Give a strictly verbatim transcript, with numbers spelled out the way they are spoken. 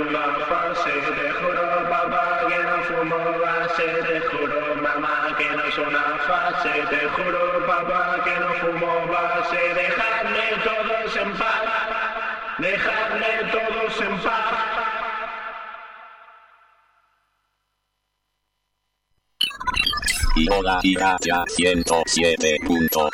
una fase, te juro papá que no fumo base, te juro mamá que no es una fase, te juro papá que no fumo base, dejadme todos en paz, dejadme todos en paz. Yola Pirata ciento siete punto